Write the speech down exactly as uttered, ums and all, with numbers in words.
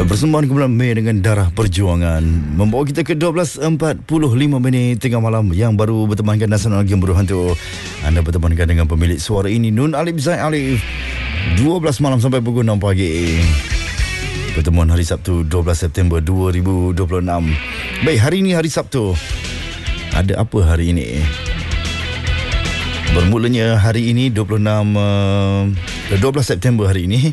Persembahan kumpulan Mei dengan Darah Perjuangan membawa kita ke dua belas empat puluh lima minit tengah malam. Yang baru bertemankan Nasional Game Buruh Hantu, anda bertemankan dengan pemilik suara ini, Nun Alif Zaid Alif. Dua belas malam sampai pukul enam pagi. Pertemuan hari Sabtu dua belas September dua ribu dua puluh enam. Baik, hari ini hari Sabtu. Ada apa hari ini? Bermulanya hari ini dua puluh enam uh, dua belas September hari ini,